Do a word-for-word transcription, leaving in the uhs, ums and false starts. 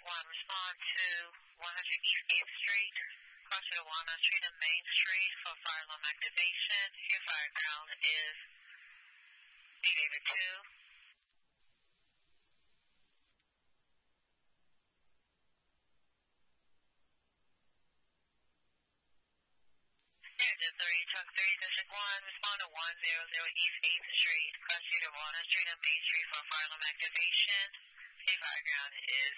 one, respond to one hundred East eighth Street, cross to Walnut Street and Main Street for fire alarm activation. Your fire ground is Behavior two. There's a three, truck three, District one, respond to one hundred East eighth Street, cross to Walnut Street and Main Street for fire alarm activation. Your fire ground is